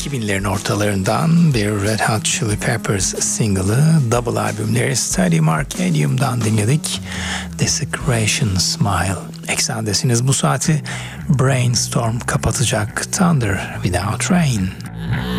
2000'lerin ortalarından bir Red Hot Chili Peppers single'ı, double albümleri Stadium Arcadium'dan dinledik. Desecration Smile. Eksendesiniz, bu saati Brainstorm kapatacak. Thunder Without Rain.